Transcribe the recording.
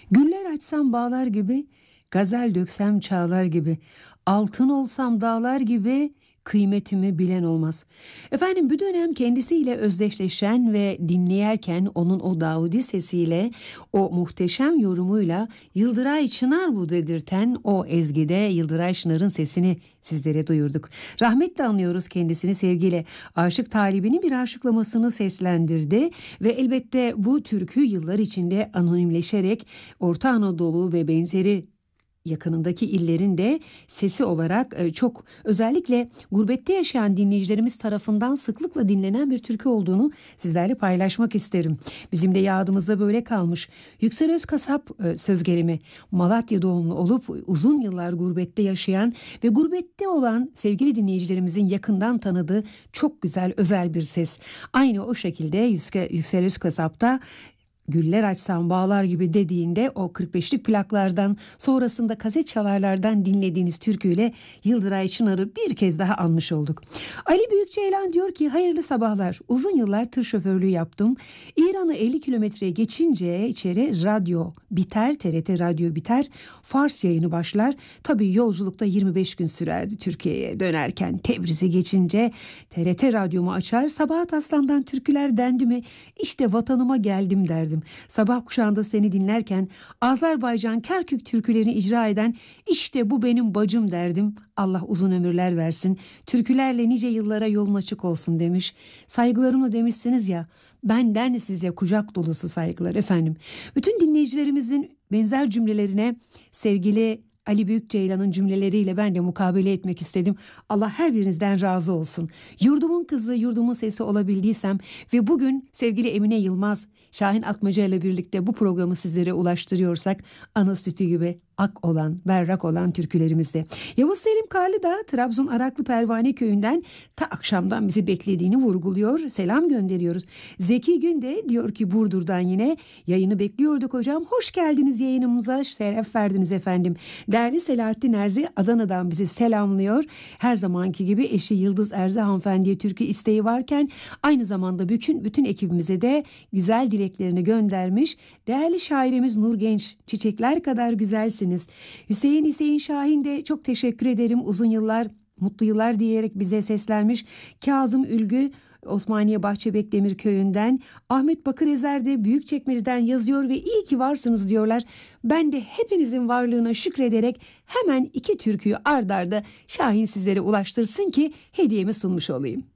Güller açsam bağlar gibi, gazel döksem çağlar gibi, altın olsam dağlar gibi kıymetimi bilen olmaz. Efendim bu dönem kendisiyle özdeşleşen ve dinleyerken onun o Davudi sesiyle, o muhteşem yorumuyla Yıldıray Çınar bu dedirten o ezgide Yıldıray Çınar'ın sesini sizlere duyurduk. Rahmetle anlıyoruz kendisini, sevgiyle. Aşık Talibinin bir aşıklamasını seslendirdi ve elbette bu türkü yıllar içinde anonimleşerek Orta Anadolu ve benzeri yakınındaki illerin de sesi olarak çok özellikle gurbette yaşayan dinleyicilerimiz tarafından sıklıkla dinlenen bir türkü olduğunu sizlerle paylaşmak isterim. Bizim de yadımızda böyle kalmış. Yüksel Özkasap söz gelimi, Malatya doğumlu olup uzun yıllar gurbette yaşayan ve gurbette olan sevgili dinleyicilerimizin yakından tanıdığı çok güzel özel bir ses. Aynı o şekilde Yüksel Özkasap'ta güller açsam bağlar gibi dediğinde o 45'lik plaklardan sonrasında kaset çalarlardan dinlediğiniz türküyle Yıldıray Çınar'ı bir kez daha anmış olduk. Ali Büyükceylan diyor ki hayırlı sabahlar, uzun yıllar tır şoförlüğü yaptım. İran'ı 50 kilometreye geçince içeri radyo biter, TRT radyo biter, Fars yayını başlar. Tabii yolculukta 25 gün sürerdi. Türkiye'ye dönerken Tebriz'i geçince TRT radyomu açar, Sabahat Aslan'dan türküler dendi mi işte vatanıma geldim derdim. Sabah kuşağında seni dinlerken Azerbaycan Kerkük türkülerini icra eden işte bu benim bacım derdim. Allah uzun ömürler versin. Türkülerle nice yıllara yolun açık olsun demiş. Saygılarımla demişsiniz ya. Benden size kucak dolusu saygılar efendim. Bütün dinleyicilerimizin benzer cümlelerine sevgili Ali Büyükceylan'ın cümleleriyle ben de mukabele etmek istedim. Allah her birinizden razı olsun. Yurdumun kızı, yurdumun sesi olabildiysem ve bugün sevgili Emine Yılmaz, Şahin Atmaca ile birlikte bu programı sizlere ulaştırıyorsak ana sütü gibi ak olan, berrak olan türkülerimizde. Yavuz Selim Karlıdağ, Trabzon Araklı Pervane Köyü'nden ta akşamdan bizi beklediğini vurguluyor. Selam gönderiyoruz. Zeki Günde diyor ki Burdur'dan yine yayını bekliyorduk hocam. Hoş geldiniz yayınımıza, şeref verdiniz efendim. Değerli Selahattin Erzi Adana'dan bizi selamlıyor. Her zamanki gibi eşi Yıldız Erzi hanımefendiye türkü isteği varken aynı zamanda bütün ekibimize de güzel dileklerini göndermiş. Değerli şairimiz Nur Genç, çiçekler kadar güzelsin. Hüseyin Şahin de çok teşekkür ederim, uzun yıllar mutlu yıllar diyerek bize seslenmiş. Kazım Ülgü Osmaniye Bahçebekdemir köyünden, Ahmet Bakırezer de Büyükçekmece'den yazıyor ve iyi ki varsınız diyorlar. Ben de hepinizin varlığına şükrederek hemen iki türküyü ard arda Şahin sizlere ulaştırsın ki hediyemi sunmuş olayım.